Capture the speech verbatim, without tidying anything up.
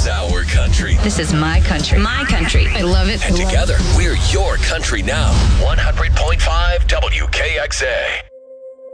is our country. This is my country. My country. I love it. And I love together, it. we're your country now. one hundred point five W K X A.